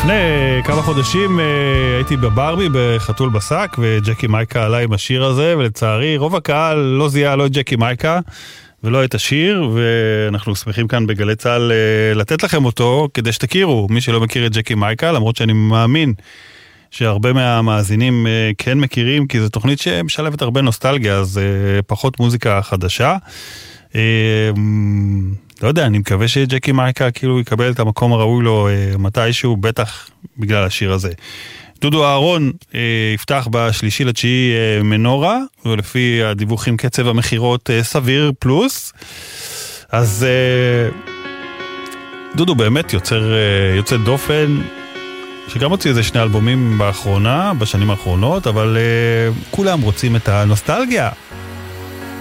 לפני כמה חודשים הייתי בברבי בחתול בשק, וג'קי מייקה עלה עם השיר הזה, ולצערי רוב הקהל לא זיהה לא את ג'קי מייקה ולא את השיר, ואנחנו שמחים כאן בגלי צהל לתת לכם אותו כדי שתכירו, מי שלא מכיר את ג'קי מייקה, למרות שאני מאמין שהרבה מהמאזינים כן מכירים, כי זו תוכנית שמשלבת הרבה נוסטלגיה, אז פחות מוזיקה חדשה. לא יודע, אני מקווה שג'קי מייקה כאילו יקבל את המקום הראוי לו מתישהו, בטח בגלל השיר הזה. דודו אהרון יפתח ב3.9 מנורה, ולפי הדיווחים קצב המחירות סביר פלוס. אז דודו באמת יוצא דופן, שגם הוציא איזה 2 אלבומים בשנים האחרונות, אבל כולם רוצים את הנוסטלגיה.